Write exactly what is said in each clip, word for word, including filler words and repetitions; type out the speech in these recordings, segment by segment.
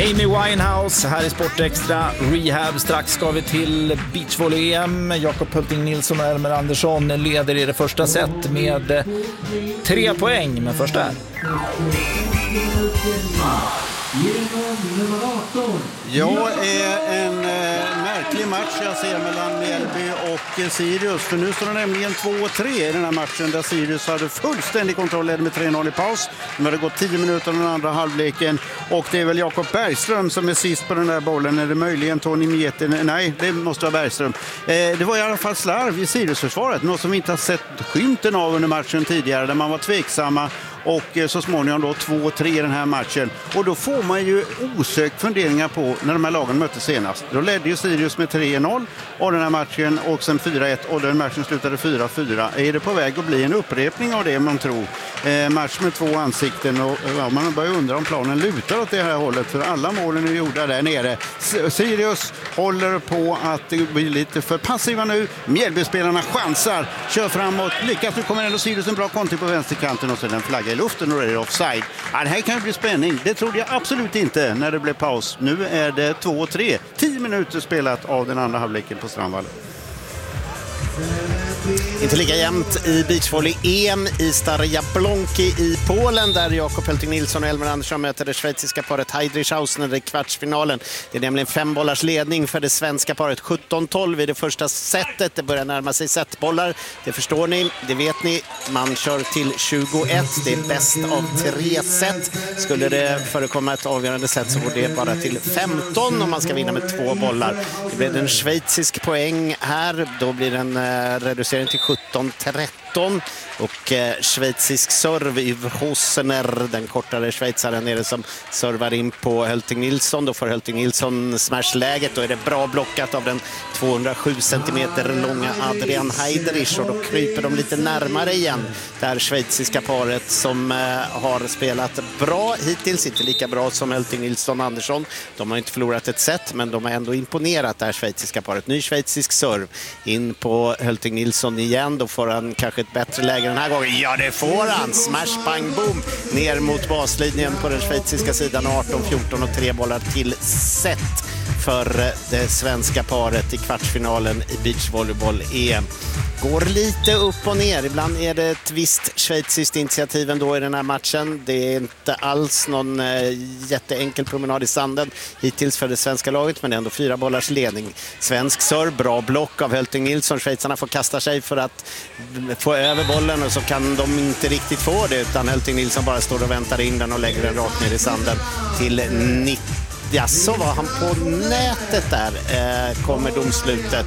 Amy Winehouse här i Sportextra. Rehab. Strax ska vi till beachvolley-E M. Jakob Hölting Nilsson och Elmer Andersson leder i det första set med tre poäng. Men först där. Ja, är en eh, märklig match jag ser mellan Mjällby och Sirius. För nu står det nämligen två tre i den här matchen där Sirius hade fullständig kontroll med tre noll i paus. Nu har det gått tio minuter den andra halvleken. Och det är väl Jakob Bergström som är sist på den där bollen. Är det möjligen Tony Mietti? Nej, det måste vara Bergström. Eh, det var i alla fall slarv i Sirius-försvaret. Något som vi inte har sett skymten av under matchen tidigare. Där man var tveksamma. Och så småningom då två tre i den här matchen. Och då får man ju osökt funderingar på när de här lagen möttes senast. Då ledde ju Sirius med tre noll av den här matchen och sen fyra ett och den matchen slutade fyra fyra. Är det på väg att bli en upprepning av det man tror? Eh, match med två ansikten och ja, man börjar undra om planen lutar åt det här hållet för alla målen är gjorda där nere. Sirius håller på att bli lite för passiva nu. Mjällbyspelarna chansar, kör framåt, lyckas. Nu kommer ändå Sirius en bra kontring på vänsterkanten och sen en flagga i luften och det är offside. Ja, det här kan ju bli spänning. Det trodde jag absolut inte när det blev paus. Nu är det två tre. tio minuter spelat av den andra halvleken på Strandvallen. Inte lika jämnt i beachvolley-E M i Stara Jablonki i Polen där Jakob Hölting Nilsson och Elmer Andersson möter det schweiziska paret Heidrich Hausner i kvartsfinalen. Det är nämligen fem bollars ledning för det svenska paret sjutton tolv i det första setet. Det börjar närma sig setbollar. Det förstår ni, det vet ni. Man kör till tjugoett. Det är bäst av tre set. Skulle det förekomma ett avgörande set så går det bara till femton om man ska vinna med två bollar. Det blir en schweizisk poäng här. Då blir den eh, reducerad till sjutton tretton och eh, schweizisk serv i Hosner, den kortare schweizaren är det som servar in på Hölting Nilsson. Då får Hölting Nilsson smashläget och är det bra blockat av den tvåhundrasju centimeter långa Adrian Heidrich och då kryper de lite närmare igen. Det här schweiziska paret som eh, har spelat bra hittills, inte lika bra som Hölting Nilsson och Andersson. De har inte förlorat ett set men de har ändå imponerat det här schweiziska paret. Ny schweizisk serv in på Hölting Nilsson igen, då får han kanske ett bättre läge den här gången. Ja, det får han! Smash, bang, boom! Ner mot baslinjen på den schweiziska sidan, arton fjorton och tre bollar till set för det svenska paret i kvartsfinalen i beachvolleyboll-E M. Går lite upp och ner. Ibland är det ett visst schweiziskt initiativ ändå i den här matchen. Det är inte alls någon eh, jätteenkel promenad i sanden hittills för det svenska laget, men det är ändå fyra bollars ledning. Svensk serv, bra block av Hölting Nilsson. Schweizarna får kasta sig för att få över bollen och så kan de inte riktigt få det utan Hölting Nilsson bara står och väntar in den och lägger den rakt ner i sanden till nittio. Ja, så var han på nätet där. Eh, kommer domslutet.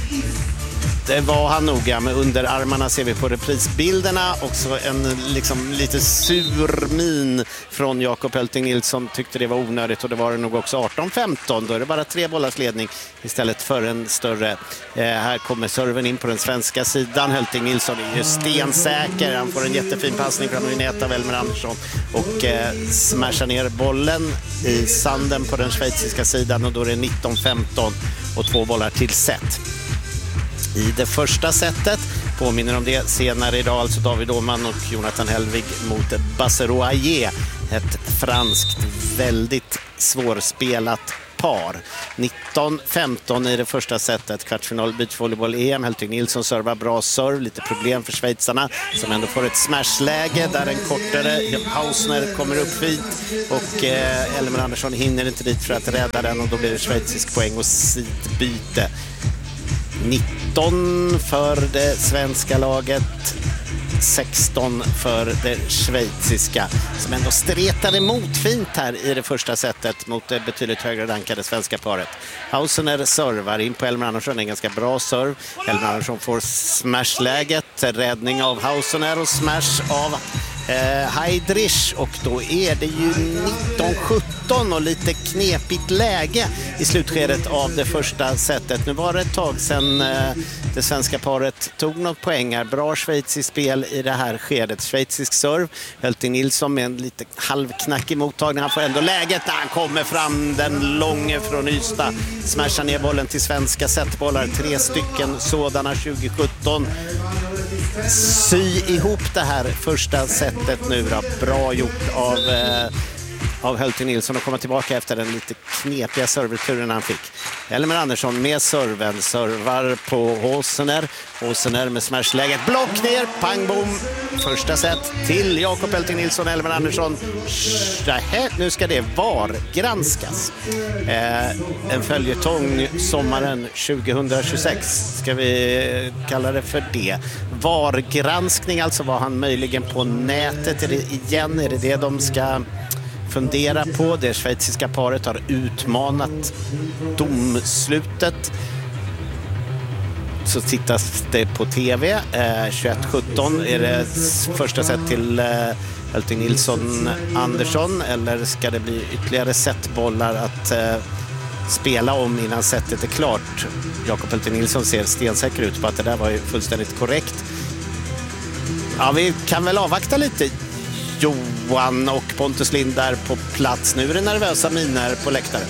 Det var han noga med underarmarna ser vi på reprisbilderna. Också en liksom lite sur min från Jakob Hölting Nilsson tyckte det var onödigt och det var det nog också arton femton. Då är det bara tre bollars ledning istället för en större. Eh, här kommer serven in på den svenska sidan. Hölting Nilsson är ju stensäker. Han får en jättefin passning från nät av Elmer Andersson och eh, smashar ner bollen i sanden på den schweiziska sidan och då är det nitton femton och två bollar till set. I det första setet påminner om det senare idag, alltså David Åhman och Jonathan Helvig mot Bassero Ayer, ett franskt väldigt svårspelat par. nitton femton i det första setet, kvartsfinal beachvolleyboll-E M. Hölting Nilsson servar bra serv, lite problem för schweizarna som ändå får ett smashläge där en kortare Hausner kommer upp hit och eh, Elmer Andersson hinner inte dit för att rädda den och då blir det schweizisk poäng och sidbyte. nitton för det svenska laget, sexton för det schweiziska som ändå stretade emot fint här i det första setet mot det betydligt högre rankade svenska paret. Hausner servar in på Elmer Andersson, en ganska bra serv. Elmer Andersson får smashläget, räddning av Hausner och smash av Eh, Heidrich och då är det ju nitton sjutton och lite knepigt läge i slutskedet av det första setet. Nu var det ett tag sedan eh, det svenska paret tog något poäng här. Bra schweiziskt spel i det här skedet. Schweizisk serv. Hölting Nilsson med en lite halvknackig mottagning. Han får ändå läget när han kommer fram den långe från Ystad. Smashar ner bollen till svenska setbollar. Tre stycken sådana tjugo sjutton. Sy ihop det här första setet nu då. Bra gjort av eh, av Hölting Nilsson att komma tillbaka efter den lite knepiga serverturen han fick. Elmer Andersson med serven, servar på Håsener. Håsener med smashläget, block ner, pang bom. Första set till Jakob Hölting Nilsson, Elmer Andersson. Nähä, nu ska det var granskas. Eh, en följetong sommaren tjugohundratjugosex ska vi kalla det för det. Var-granskning, alltså var han möjligen på nätet. Är det igen, är det det de ska fundera på? Det schweiziska paret har utmanat domslutet. Så tittas det på tv. Eh, tjugoett sjutton är det första set till eh, Hölting Nilsson Andersson, eller ska det bli ytterligare setbollar att eh, spela om innan setet är klart? Jakob Hölting Nilsson ser stensäker ut på att det där var ju fullständigt korrekt. Ja, vi kan väl avvakta lite. Johan och Pontus Lind där på plats. Nu är det nervösa miner på läktaren.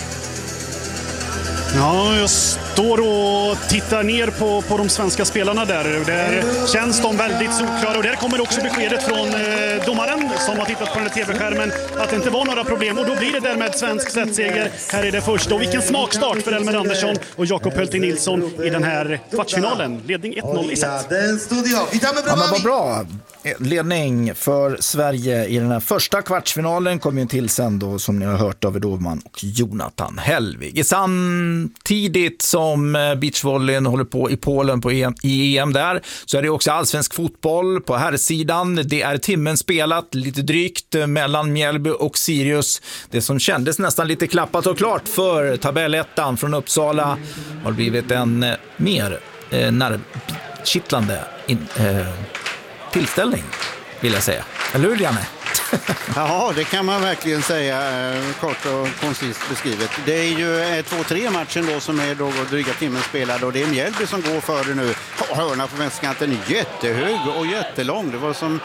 Ja, jag står och tittar ner på, på de svenska spelarna där. Där känns de väldigt solklara. Och där kommer också beskedet från eh, domaren som har tittat på den här tv-skärmen att det inte var några problem. Och då blir det därmed svensk setseger. Här är det första. Och vilken smakstart för Elmer Andersson och Jakob Hölting Nilsson i den här kvartsfinalen. Ledning ett noll i set. Ja, men vad bra. Ledning för Sverige i den här första kvartsfinalen kommer ju till sen då, som ni har hört, av Doman och Jonathan Hellvig. Samtidigt som beachvolleyn håller på i Polen på E M, i E M där, så är det också allsvensk fotboll på här sidan. Det är timmen spelat lite drygt mellan Mjällby och Sirius. Det som kändes nästan lite klappat och klart för tabellettan från Uppsala har blivit en mer eh, nervkittlande in, eh, tillställning, vill jag säga. Eller hur, Janne? Ja, det kan man verkligen säga, kort och koncist beskrivet. Det är ju två tre matchen då som är då dryga timmen spelade, och det är Mjällby som går före nu. Hörna på vänsterkanten är jättehög och jättelång. Det var som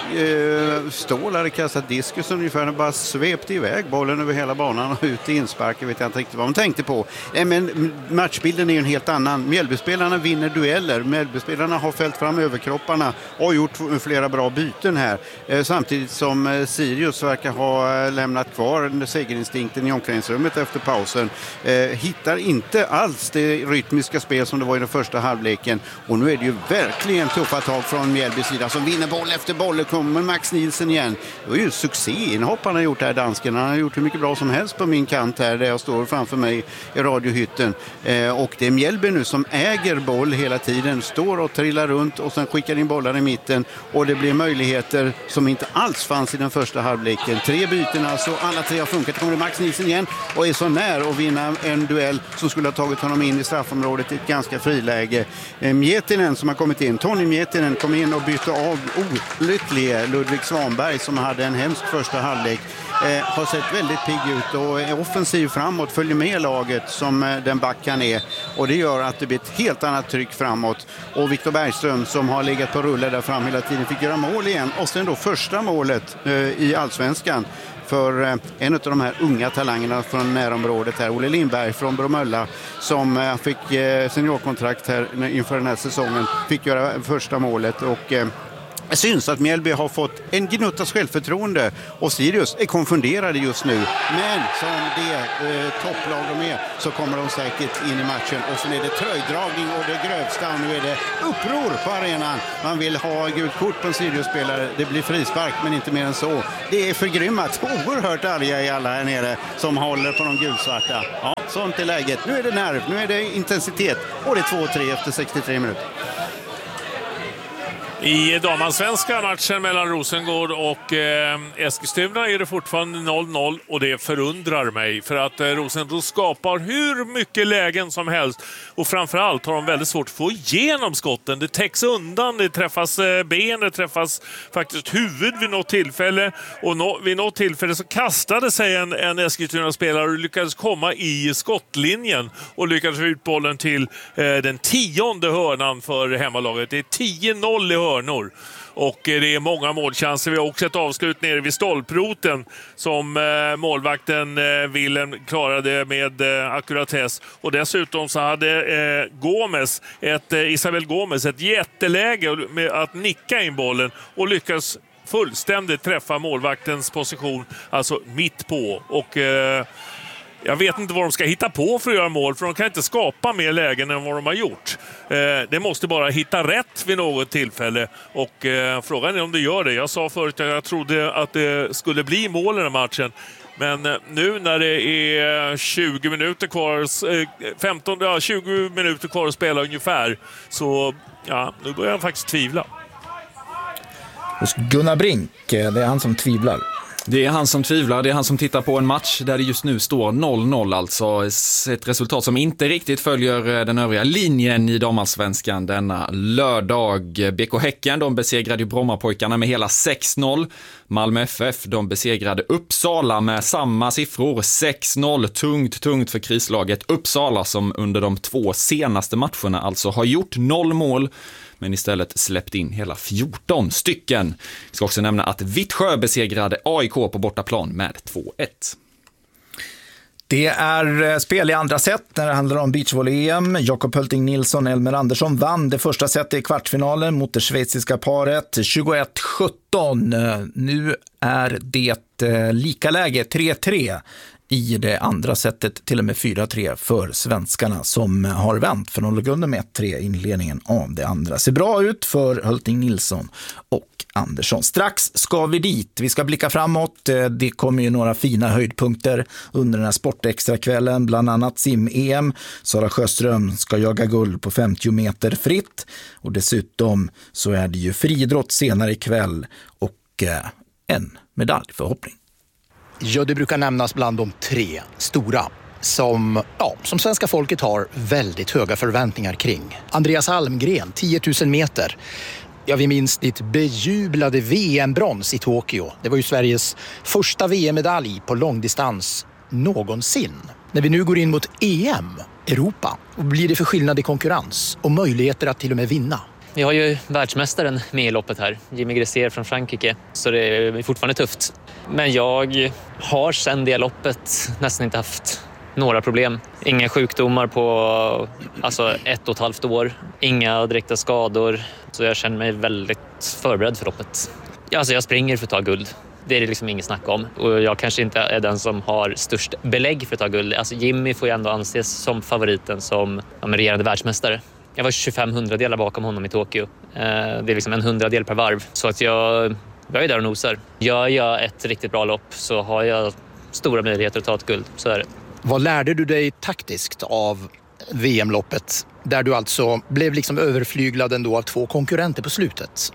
eh, Ståhl hade kastat diskus ungefär, och bara svepte iväg bollen över hela banan och ut i inspark. Jag vet inte riktigt vad de tänkte på. Eh, men matchbilden är ju en helt annan. Mjällbyspelarna vinner dueller. Mjällbyspelarna har fällt fram överkropparna och gjort flera bra byten här. Eh, samtidigt som Sirius verkar ha lämnat kvar segerinstinkten i omklädningsrummet efter pausen. Eh, hittar inte alls det rytmiska spel som det var i den första halvleken. Och nu är det ju verkligen tuffa tag från Mjällbys sida som vinner boll efter boll. Kommer Max Nielsen igen. Det var ju succéinhopp han har gjort här, dansken. Han har gjort hur mycket bra som helst på min kant här där jag står framför mig i radiohytten. Eh, och det är Mjällby nu som äger boll hela tiden. Står och trillar runt och sen skickar in bollar i mitten. Och det blir möjligheter som inte alls fanns i den första halvleken. Tre byten alltså, alla tre har funkat. Det kommer Max Nielsen igen och är så när att vinna en duell som skulle ha tagit honom in i straffområdet i ett ganska friläge. Miettinen som har kommit in, Tony Miettinen kom in och bytte av olycklige Ludvig Svanberg som hade en hemsk första halvlek. Eh, har sett väldigt pigg ut och är offensiv framåt, följer med laget som eh, den back han är, och det gör att det blir ett helt annat tryck framåt. Och Viktor Bergström som har legat på rulle där fram hela tiden fick göra mål igen, och sen då första målet eh, i Allsvenskan för eh, en av de här unga talangerna från närområdet här, Olle Lindberg från Bromölla, som eh, fick eh, seniorkontrakt här inför den här säsongen, fick göra första målet. Och eh, det syns att Mjällby har fått en gnuttas självförtroende, och Sirius är konfunderade just nu. Men som det eh, topplag de är så kommer de säkert in i matchen. Och sen är det tröjdragning och det grövsta. Och nu är det uppror på arenan. Man vill ha gult kort på en Sirius-spelare. Det blir frispark, men inte mer än så. Det är förgrymmat. Oerhört arga i alla här nere som håller på de gulsvarta. Ja, sånt är läget. Nu är det nerv, nu är det intensitet. Och det är två tre efter sextiotre minuter. I damansvenska matchen mellan Rosengård och eh, Eskilstuna är det fortfarande noll noll, och det förundrar mig för att eh, Rosengård skapar hur mycket lägen som helst, och framförallt har de väldigt svårt att få igenom skotten. Det täcks undan, det träffas eh, ben, det träffas faktiskt huvud vid något tillfälle, och no, vid något tillfälle så kastade sig en, en Eskilstuna-spelare och lyckades komma i skottlinjen och lyckades få ut bollen till eh, den tionde hörnan för hemmalaget. Det är tio noll i hörnor. Och det är många målchanser. Vi har också ett avslut nere vid stolproten som eh, målvakten eh, Willem klarade med eh, ackuratess. Och dessutom så hade eh, Gomes, ett, eh, Isabel Gomes ett jätteläge med att nicka in bollen och lyckas fullständigt träffa målvaktens position, alltså mitt på. Och eh, jag vet inte vad de ska hitta på för att göra mål, för de kan inte skapa mer lägen än vad de har gjort. Eh, det måste bara hitta rätt vid något tillfälle, och eh, frågan är om det gör det. Jag sa förut att jag trodde att det skulle bli mål i den här matchen. Men nu när det är tjugo minuter kvar, femton, ja, tjugo minuter kvar att spela ungefär, så ja, nu börjar jag faktiskt tvivla. Hos Gunnar Brink, det är han som tvivlar. Det är han som tvivlar, det är han som tittar på en match där det just nu står noll noll, alltså ett resultat som inte riktigt följer den övriga linjen i damallsvenskan denna lördag. B K Häcken, de besegrade ju Brommapojkarna med hela sex noll. Malmö F F, de besegrade Uppsala med samma siffror, sex noll. Tungt, tungt för krislaget Uppsala som under de två senaste matcherna alltså har gjort noll mål, men istället släppt in hela fjorton stycken. Jag ska också nämna att Vittsjö besegrade A I K på bortaplan med två ett. Det är spel i andra set när det handlar om beachvolley-E M. Jakob Hölting Nilsson och Elmer Andersson vann det första setet i kvartsfinalen mot det schweiziska paret tjugoett sjutton. Nu är det lika läge tre tre i det andra setet, till och med fyra tre för svenskarna som har vänt för noll grunden med ett tre i inledningen av det andra. Ser bra ut för Hölting Nilsson och Andersson. Strax ska vi dit. Vi ska blicka framåt. Det kommer ju några fina höjdpunkter under den här sportextrakvällen, bland annat sim-E M. Sara Sjöström ska jaga guld på femtio meter fritt, och dessutom så är det ju friidrott senare ikväll och en medaljförhoppning. Ja, det brukar nämnas bland de tre stora som, ja, som svenska folket har väldigt höga förväntningar kring. Andreas Almgren, tio tusen meter. Ja, vi minns ditt bejublade V M-brons i Tokyo. Det var ju Sveriges första V M-medalj på långdistans någonsin. När vi nu går in mot E M, Europa, och blir det för skillnad i konkurrens och möjligheter att till och med vinna? Vi har ju världsmästaren med i loppet här, Jimmy Gressier från Frankrike, så det är fortfarande tufft. Men jag har sedan det loppet nästan inte haft några problem. Inga sjukdomar på alltså ett och ett halvt år, inga direkta skador, så jag känner mig väldigt förberedd för loppet. Alltså jag springer för att ta guld. Det är det liksom inget snack om. Och jag kanske inte är den som har störst belägg för att ta guld. Alltså Jimmy får ju ändå anses som favoriten, som ja, regerande världsmästare. Jag var tjugofem hundradelar bakom honom i Tokyo. Det är liksom en hundradel per varv. Så att jag, jag är där och nosar. Gör jag ett riktigt bra lopp så har jag stora möjligheter att ta ett guld. Så är det. Vad lärde du dig taktiskt av V M-loppet? Där du alltså blev liksom överflyglad ändå av två konkurrenter på slutet.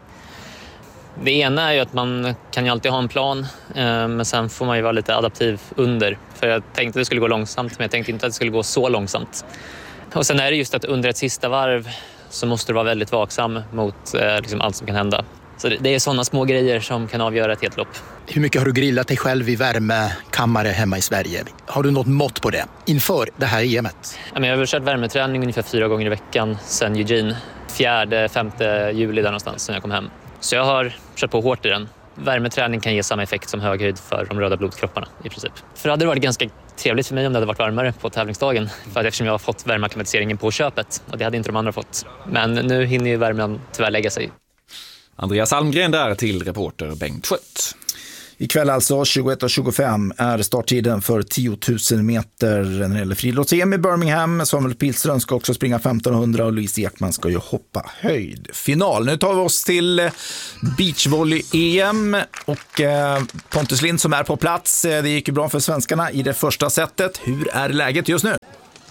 Det ena är ju att man kan ju alltid ha en plan. Men sen får man ju vara lite adaptiv under. För jag tänkte att det skulle gå långsamt, men jag tänkte inte att det skulle gå så långsamt. Och sen är det just att under ett sista varv så måste du vara väldigt vaksam mot eh, liksom allt som kan hända. Så det, det är sådana små grejer som kan avgöra ett helt lopp. Hur mycket har du grillat dig själv i värmekammare hemma i Sverige? Har du något mått på det inför det här E M:et? Ja, men jag har kört värmeträning ungefär fyra gånger i veckan sedan Eugene. Fjärde, femte juli där någonstans när jag kom hem. Så jag har kört på hårt i den. Värmeträning kan ge samma effekt som höghöjd för de röda blodkropparna i princip. För det hade varit ganska trevligt för mig om det hade varit varmare på tävlingsdagen. För att eftersom jag har fått värmeakklimatiseringen på köpet. Och det hade inte de andra fått. Men nu hinner ju värmen tyvärr lägga sig. Andreas Almgren där till reporter Bengt Schött. Ikväll alltså tjugoett och tjugofem är starttiden för tio tusen meter när det gäller friidrotts-E M i Birmingham. Samuel Pilström ska också springa femtonhundra och Louise Ekman ska ju hoppa höjdfinal. Nu tar vi oss till beachvolley-E M och Pontus Lind som är på plats. Det gick ju bra för svenskarna i det första setet. Hur är läget just nu?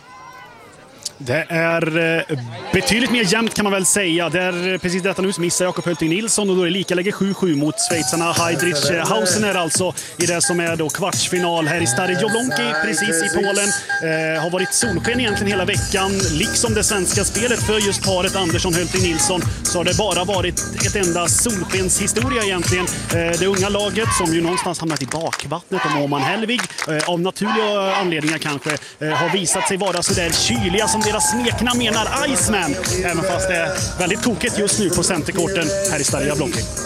Det är betydligt mer jämnt kan man väl säga. Det är precis detta nu som missar Jakob Hölting Nilsson och då är det lika läge sju sju mot schweizarna Heidrich Hausener alltså i det som är då kvartsfinal här i Stare Jablonki precis i Polen. Eh, har varit solsken egentligen hela veckan, liksom det svenska spelet för just paret Andersson Hölting Nilsson, så har det bara varit ett enda solskenshistoria egentligen. Eh, det unga laget som ju någonstans hamnat i bakvattnet om Åman Hellvig eh, av naturliga anledningar kanske eh, har visat sig vara så där kyliga som deras smekna menar Iceman, även fast det är väldigt tokigt just nu på centerkorten här i Stare Jablonki.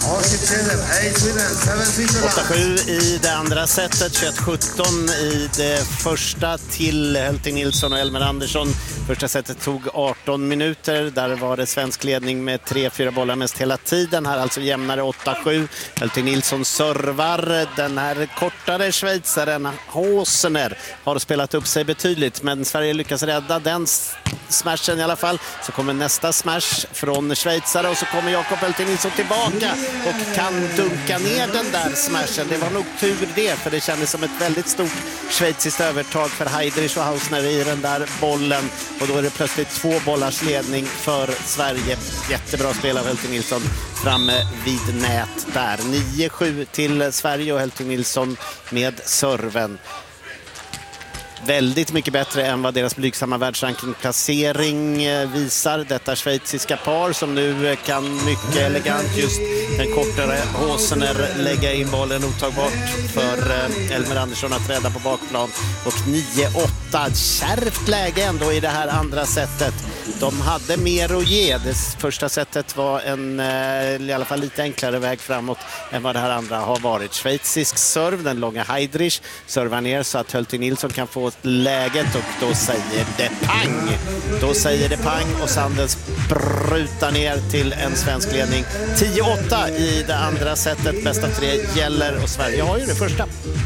åtta sju i det andra setet, tjugoett sjutton i det första till Hölting Nilsson och Elmer Andersson. Första setet tog arton minuter, där var det svensk ledning med tre fyra bollar mest hela tiden. Här alltså jämnare åtta sju. Hölting Nilsson servar. Den här kortare schweizaren Håsener har spelat upp sig betydligt, men Sverige lyckas rädda den smashen i alla fall. Så kommer nästa smash från schweizare och så kommer Jakob Hölting Nilsson tillbaka och kan dunka ner den där smashen. Det var nog tur det, för det kändes som ett väldigt stort schweiziskt övertag för Heidrich och Hausner i den där bollen. Och då är det plötsligt två bollars ledning för Sverige. Jättebra spel av Hölting Nilsson framme vid nät där. nio sju till Sverige och Hölting Nilsson med serven. Väldigt mycket bättre än vad deras blygsamma världsrankingplacering visar. Detta schweiziska par som nu kan mycket elegant just den kortare Håsener lägga in bollen otagbart för Elmer Andersson att rädda på bakplan. Och nio åtta, kärvt läge ändå i det här andra sättet. De hade mer att ge. Det första sättet var en i alla fall lite enklare väg framåt än vad det här andra har varit. Schweizisk serv, den långa Heidrich servar ner så att Hölting Nilsson kan få läget och då säger det pang. Då säger det pang och Sanden sprutar ner till en svensk ledning. tio åtta i det andra sättet. Bästa tre gäller och Sverige har ju det första.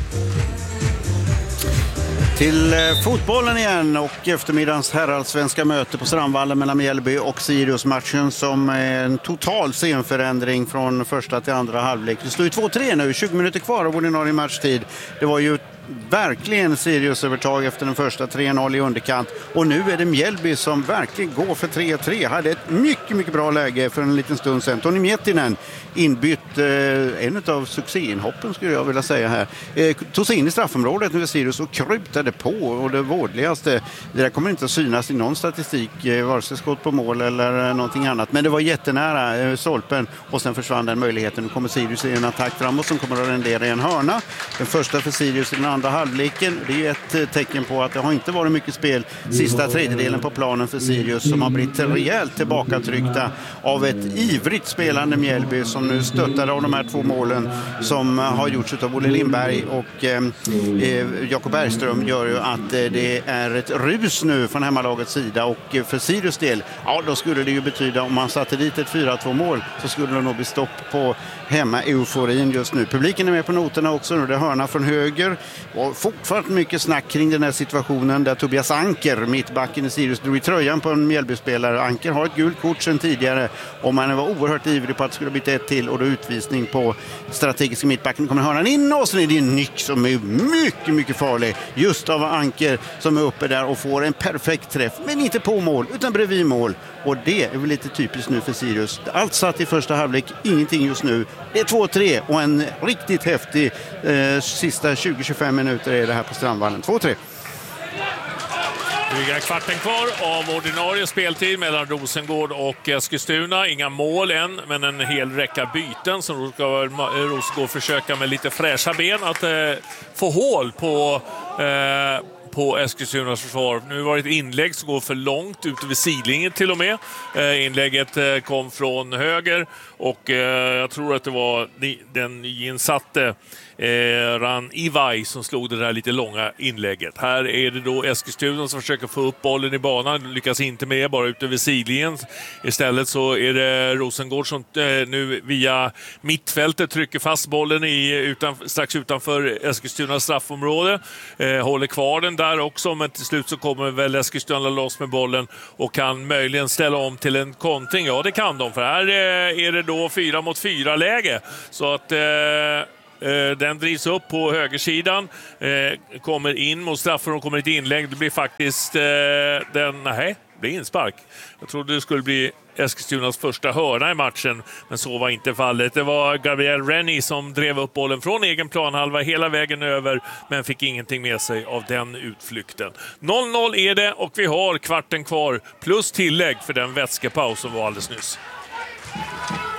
Till fotbollen igen och eftermiddagens herrallsvenska möte på Strandvallen mellan Mjällby och Sirius-matchen som är en total scenförändring från första till andra halvlek. Det står ju två tre nu, tjugo minuter kvar av ordinarie matchtid. Det var ju verkligen Sirius-övertag efter den första tre noll i underkant. Och nu är det Mjällby som verkligen går för tre tre. Hade ett mycket, mycket bra läge för en liten stund sedan. Toni Miettinen inbytt eh, en av succéinhoppen skulle jag vilja säga här. Eh, tog sig in i straffområdet nu i Sirius och kryptade på. Och det vårdligaste, det där kommer inte att synas i någon statistik, eh, vare sig skott på mål eller eh, någonting annat. Men det var jättenära eh, stolpen och sen försvann den möjligheten. Nu kommer Sirius i en attack framåt som kommer att rendera i en hörna. Den första för Sirius i den andra halvleken. Det är ett tecken på att det har inte varit mycket spel sista tredjedelen på planen för Sirius som har blivit rejält tillbakatryckta av ett ivrigt spelande Mjällby som nu stöttade av de här två målen som har gjorts av Olle Lindberg och eh, Jakob Bergström gör ju att eh, det är ett rus nu från hemmalagets sida och eh, för Sirius del, ja då skulle det ju betyda om man satte dit ett fyra två mål så skulle det nog bli stopp på hemma-euforin just nu. Publiken är med på noterna också nu, det är hörna från höger och fortfarande mycket snack kring den här situationen där Tobias Anker, mittbacken i Sirius, drog i tröjan på en Mjällby-spelare. Anker har ett gult kort sedan tidigare och man var oerhört ivrig på att det skulle bli ett till och då utvisning på strategiska mittbacken. Kommer hörnan in och så är det en nick som är mycket, mycket farlig just av Anker som är uppe där och får en perfekt träff, men inte på mål utan bredvid mål. Och det är väl lite typiskt nu för Sirius. Allt satt i första halvlek, ingenting just nu. Det är två tre och en riktigt häftig eh, sista tjugo till tjugofem minuter är det här på Strandvallen. två tre. Dryga kvarten kvar av ordinarie speltid mellan Rosengård och Eskilstuna. Inga mål än, men en hel räcka byten som ska Rosengård försöka med lite fräscha ben att eh, få hål på... Eh, på Eskilstunas försvar. Nu var det ett inlägg som går för långt ut över sidlinjen till och med. Eh, inlägget eh, kom från höger och eh, jag tror att det var den nyinsatte eh, Ran Ivaj som slog det där lite långa inlägget. Här är det då Eskilstuna som försöker få upp bollen i banan. Lyckas inte med, bara ut över sidlinjen. Istället så är det Rosengård som eh, nu via mittfältet trycker fast bollen i, utan, strax utanför Eskilstunas straffområde. Eh, håller kvar den där också, men till slut så kommer väl Eskilstuna loss med bollen och kan möjligen ställa om till en kontring. Ja, det kan de, för här är det då fyra mot fyra läge. Så att eh, den drivs upp på högersidan, eh, kommer in mot straffen och kommer ett inlägg. Det blir faktiskt eh, den, nej, det är inspark. Jag trodde det skulle bli Eskilstunas första hörna i matchen, men så var inte fallet. Det var Gabriel Rennie som drev upp bollen från egen planhalva hela vägen över, men fick ingenting med sig av den utflykten. noll noll är det och vi har kvarten kvar plus tillägg för den vätskepaus som var alldeles nyss.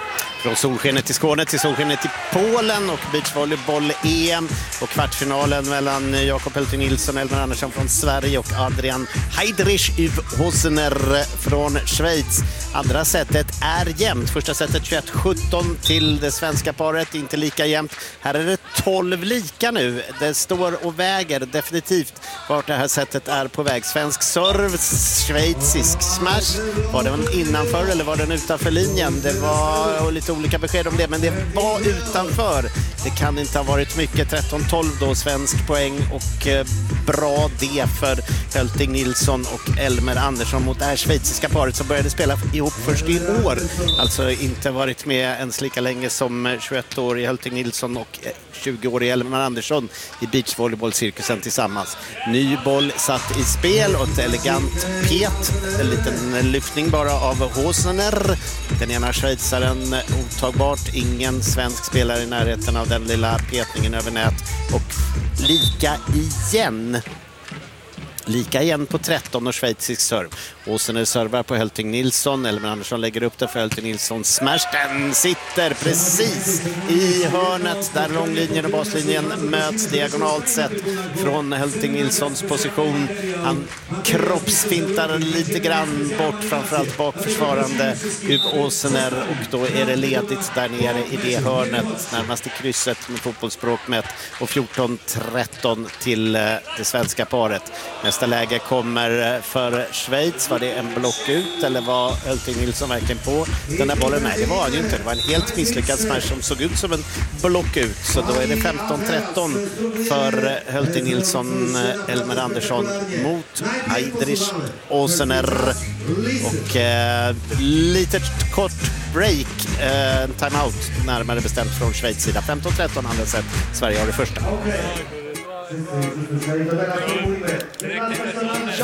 Från solskenet till Skåne till solskenet till Polen och beachvolleyboll-E M och kvartsfinalen mellan Jakob Helting Nilsson och Elmer Andersson från Sverige och Adrian Heidrich Hosner från Schweiz. Andra setet är jämnt. Första setet tjugoett sjutton till det svenska paret, inte lika jämnt. Här är det tolv lika nu. Det står och väger definitivt vart det här setet är på väg. Svensk serve, schweizisk smash. Var den innanför eller var den utanför linjen? Det var lite olika besked om det, men det var utanför. Det kan inte ha varit mycket. tretton tolv då, svensk poäng och eh, bra det för Helting Nilsson och Elmer Andersson mot det här schweiziska paret som började spela ihop först i år. Alltså inte varit med ens lika länge som tjugoett-årig Helting Nilsson och tjugo-årig Elmer Andersson i beachvolleybollcirkusen tillsammans. Ny boll satt i spel och ett elegant pet. En liten lyftning bara av Hosner. Den ena schweizaren otagbart. Ingen svensk spelare i närheten av den lilla petningen över nät. Och lika igen. Lika igen på tretton och schweizisk serve. Hosner servar på Helting Nilsson. Elmer Andersson lägger upp det för Helting Nilsson. Smash, den sitter precis i hörnet där långlinjen och baslinjen möts diagonalt sett från Helting Nilssons position. Han kroppsfintar lite grann bort, framförallt bakförsvarande Hugo Hosner, och då är det ledigt där nere i det hörnet närmast i krysset med fotbollsspråk mätt, och fjorton tretton till det svenska paret. Nästa läge kommer för Schweiz. Var det en block ut eller var Helting Nilsson verkligen på den där bollen? Nej, det var han ju inte. Det var en helt misslyckad smash som såg ut som en block ut. Så då är det femton tretton för Helting Nilsson, Elmer Andersson mot Heidrich Hosner. Och eh, lite kort break, eh, timeout närmare bestämt från Schweiz sida. femton tretton andra set. Sverige har det första.